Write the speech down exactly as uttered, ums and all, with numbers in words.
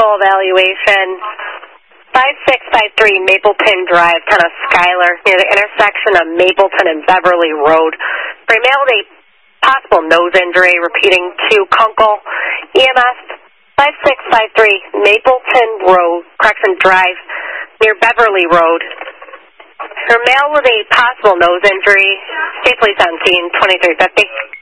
medical evaluation, five six five three Mapleton Drive, kind of Schuyler, near the intersection of Mapleton and Beverly Road. For a male with a possible nose injury, repeating to Kunkel, E M S five six five three Mapleton Road, correction, Drive, near Beverly Road. For a male with a possible nose injury, stay police on scene, twenty-three fifty.